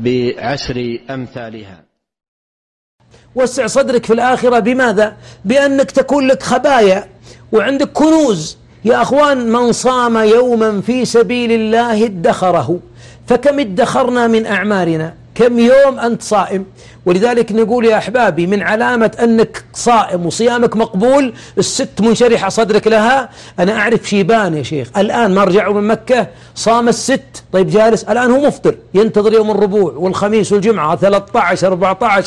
ب10 أمثالها. وسع صدرك في الآخرة بماذا؟ بأنك تكون لك خبايا وعندك كنوز. يا أخوان، من صام يوما في سبيل الله ادخره، فكم ادخرنا من أعمارنا؟ كم يوم أنت صائم؟ ولذلك نقول يا أحبابي، من علامة أنك صائم وصيامك مقبول الست منشرحة صدرك لها. أنا أعرف شيبان يا شيخ الآن ما رجعوا من مكة، صام الست، طيب جالس الآن هو مفطر، ينتظر يوم الربوع والخميس والجمعة 13 14